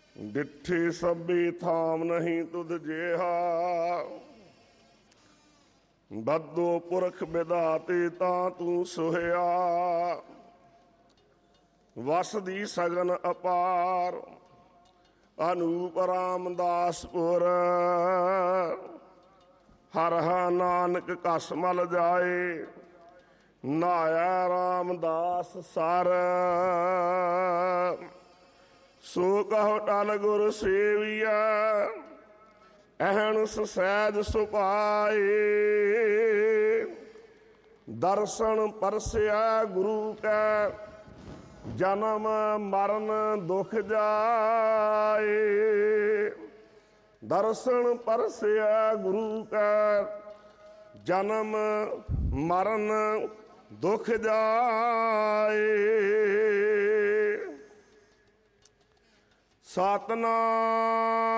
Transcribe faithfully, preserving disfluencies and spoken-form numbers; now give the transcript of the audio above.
ਡਿੱਠੇ ਸਭੇ ਥਾਮ ਨਹੀਂ ਤੁਧ ਜਿਹਾ, ਬੱਦੋ ਪੁਰਖ ਵਿਧਾਤੇ ਤਾਂ ਤੂੰ ਸੋਹਿਆ। ਵਸਦੀ ਸਗਨ ਅਪਾਰ ਅਨੂਪ ਰਾਮਦਾਸਪੁਰ, ਹਰ ਹਾ ਨਾਨਕ ਕਸ ਮਲ ਜਾਏ, ਨਾਇਆ ਰਾਮਦਾਸ ਸਰ। ਸੋ ਕਹੋ ਟਲ ਗੁਰ ਸੇਵੀਆ, ਅਹਨੁ ਸਹਿਜ ਸੁਭਾਏ। ਦਰਸ਼ਨ ਪਰਸਿਆ ਗੁਰੂ ਕੈ, ਜਨਮ ਮਰਨ ਦੁਖ ਜਾਏ। ਦਰਸ਼ਨ ਪਰਸਿਆ ਗੁਰੂ ਕੈ, ਜਨਮ ਮਰਨ ਦੁਖ ਜਾਏ। ਸਤਿਨਾਮ